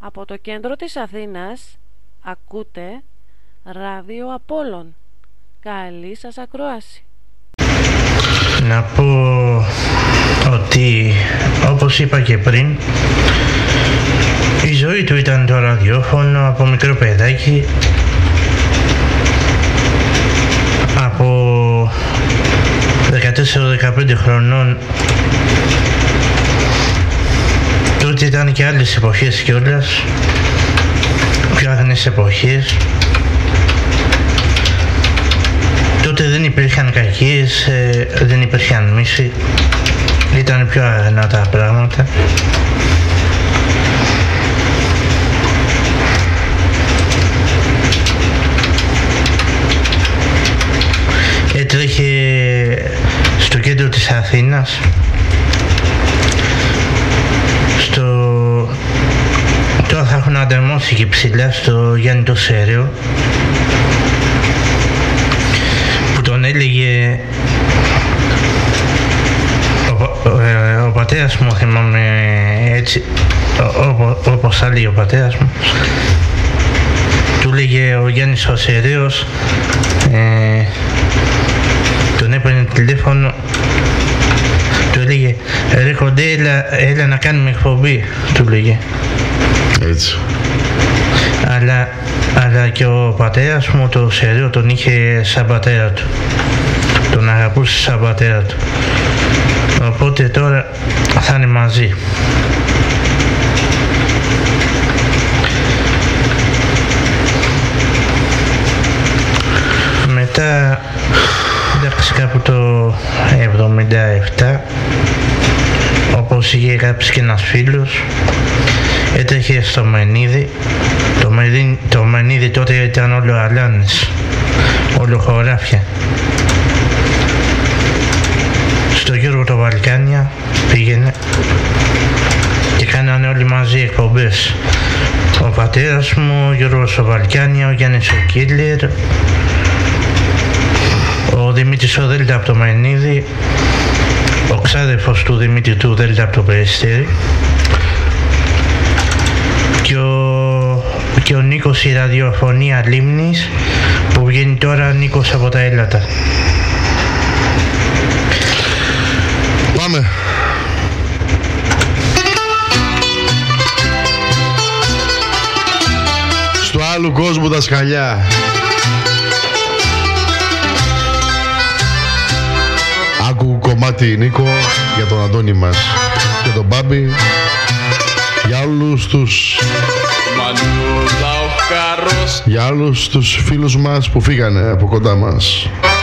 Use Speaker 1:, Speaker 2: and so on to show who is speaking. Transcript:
Speaker 1: Από το κέντρο της Αθήνας ακούτε Ράδιο Απόλλων. Καλή σας ακρόαση.
Speaker 2: Να πω ότι, όπως είπα και πριν, η ζωή του ήταν το ραδιόφωνο από μικρό παιδάκι. Από 14-15 χρονών. Τότε ήταν και άλλες εποχές κιόλας, πιο άγνες εποχές. Τότε δεν υπήρχαν κακίες, δεν υπήρχαν μίση, ήταν πιο αγνά τα πράγματα. Έτρεχε στο κέντρο της Αθήνας, τώρα θα έχουν ανταμώσει και ψηλά στο Γιάννη το Σέρεο, που τον έλεγε ο πατέρας μου, θυμάμαι έτσι, όπως θα λέει ο πατέρας μου, του έλεγε ο Γιάννης ο Σεραίος, τον έπαιρνε τηλέφωνο, του έλεγε «Ρε Κοντέ, έλα να κάνουμε εκπομπή», του λέγε.
Speaker 3: Έτσι.
Speaker 2: Αλλά και ο πατέρας μου το Σεραίο τον είχε σαν πατέρα του, τον αγαπούσε σαν πατέρα του, οπότε τώρα θα είναι μαζί. Μετά, εντάξει, κάπου το 77, όπως είχε γράψει και ένας φίλος, έτρεχε στο Μενίδη. Το Μενίδη τότε ήταν όλο αλάνες, όλο χωράφια. Στο Γιώργο το Βαλκάνια πήγαινε και κάνανε όλοι μαζί εκπομπές. Ο πατέρας μου, ο Γιώργος ο Βαλκάνια, ο Γιάννης ο Κίλλερ, ο Δημήτρης ο Δέλτα από το Μενίδη, ο ξάδερφος του Δημήτρη του Δέλτα από το Περιστέρι, και ο Νίκος η ραδιοφωνία Λίμνης, που βγαίνει τώρα Νίκος από τα Έλατα.
Speaker 3: Πάμε. Στο άλλου κόσμου τα σκαλιά. Άκου κομμάτι, Νίκο, για τον Αντώνη μας και τον Μπάμπη, για όλους τους φίλους μας που φύγανε από κοντά μας.